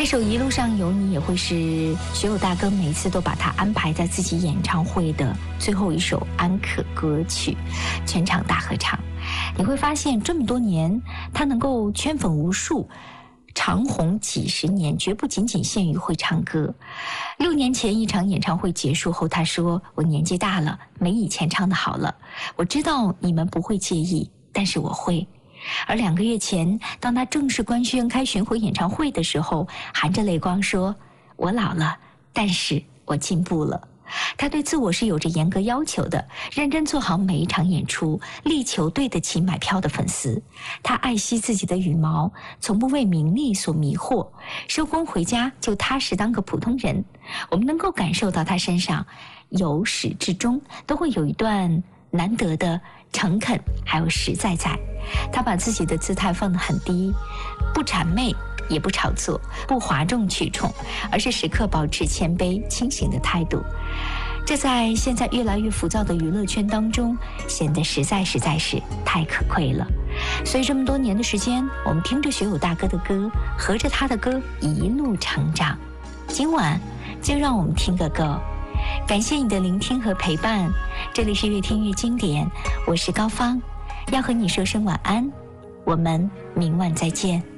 首《一路上有你》也会是学友大哥每一次都把它安排在自己演唱会的最后一首安可歌曲，全场大合唱。你会发现这么多年他能够圈粉无数，长红几十年，绝不仅仅限于会唱歌。6年前一场演唱会结束后，他说：“我年纪大了，没以前唱得好了。我知道你们不会介意，但是我会。”而2个月前，当他正式官宣开巡回演唱会的时候，含着泪光说：“我老了，但是我进步了。”他对自我是有着严格要求的，认真做好每一场演出，力求对得起买票的粉丝。他爱惜自己的羽毛，从不为名利所迷惑，收工回家就踏实当个普通人。我们能够感受到他身上由始至终都会有一段难得的诚恳还有实在在。他把自己的姿态放得很低，不谄媚也不炒作，不哗众取宠，而是时刻保持谦卑清醒的态度。这在现在越来越浮躁的娱乐圈当中显得实在是太可贵了。所以这么多年的时间，我们听着学友大哥的歌，合着他的歌一路成长。今晚就让我们听个够。感谢你的聆听和陪伴，这里是越听越经典，我是高芳，要和你说声晚安，我们明晚再见。